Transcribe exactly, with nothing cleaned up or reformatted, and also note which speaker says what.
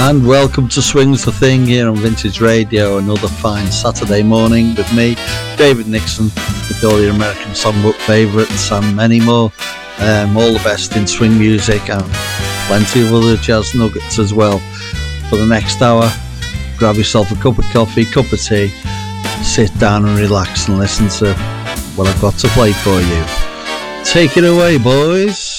Speaker 1: And welcome to Swings the Thing here on Vintage Radio. Another fine Saturday morning with me, David Nixon, with all your American songbook favourites and many more. Um, all the best in swing music and plenty of other jazz nuggets as well. For the next hour, grab yourself a cup of coffee, cup of tea, sit down and relax and listen to what I've got to play for you. Take it away, boys.